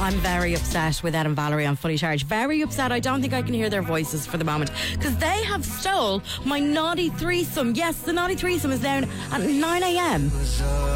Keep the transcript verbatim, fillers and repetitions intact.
I'm very upset with Ed and Valerie on Fully Charged. Very upset. I don't think I can hear their voices for the moment because they have stole my naughty threesome. Yes, the naughty threesome is down at nine a.m.